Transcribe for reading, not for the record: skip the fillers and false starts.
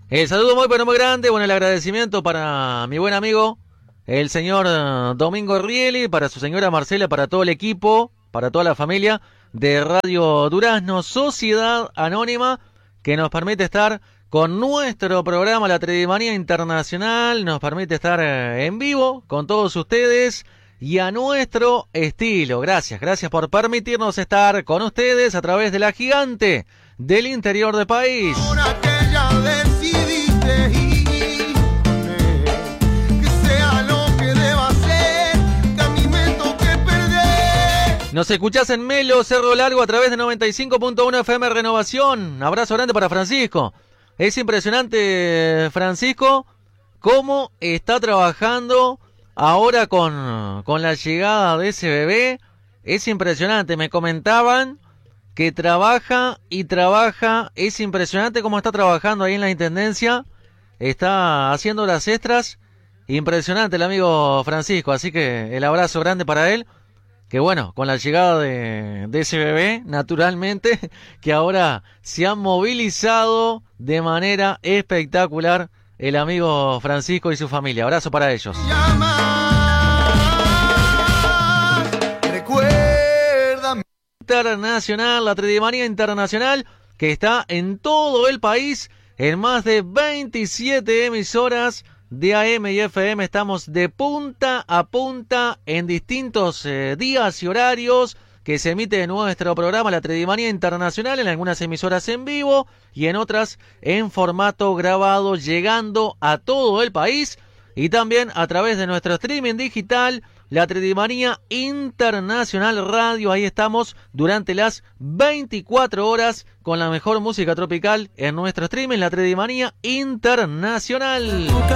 El saludo muy pero muy grande, bueno, el agradecimiento para mi buen amigo, el señor Domingo Rieli, para su señora Marcela, para todo el equipo, para toda la familia de Radio Durazno, Sociedad Anónima, que nos permite estar con nuestro programa La Tredimanía Internacional, nos permite estar en vivo con todos ustedes y a nuestro estilo. Gracias por permitirnos estar con ustedes a través de la gigante del interior del país. Nos escuchás en Melo, Cerro Largo, a través de 95.1 FM Renovación. Abrazo grande para Francisco. Es impresionante, Francisco, cómo está trabajando ahora con la llegada de ese bebé. Es impresionante. Me comentaban que trabaja y trabaja. Es impresionante cómo está trabajando ahí en la Intendencia. Está haciendo las extras. Impresionante el amigo Francisco. Así que el abrazo grande para él. Que bueno, con la llegada de ese bebé, naturalmente, que ahora se han movilizado de manera espectacular el amigo Francisco y su familia. Abrazo para ellos. Recuerda. Internacional, la Tredimanía Internacional, que está en todo el país, en más de 27 emisoras de AM y FM. Estamos de punta a punta en distintos días y horarios que se emite nuestro programa La Tredimanía Internacional, en algunas emisoras en vivo y en otras en formato grabado, llegando a todo el país y también a través de nuestro streaming digital La Tredimanía Internacional Radio. Ahí estamos durante las 24 horas con la mejor música tropical en nuestro streaming La Tredimanía Internacional.